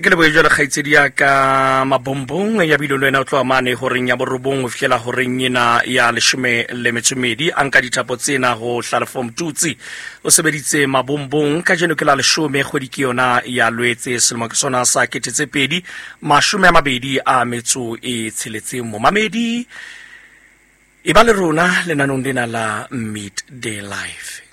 ke le boejwa le kgaitsedi ya ka mabombong ya bilolwena o tloa mane horeng ya borobong o fihlela horeng ena ya 12 a nka dithapo tsena go Hlalefong Tutsi o sebeditse mabombong ka jeno ke la 10 kgwedi ke yona ya Lwetse selemo ke sona sa 2026 momamedi e ba le rona lenanong lena la Midday Live.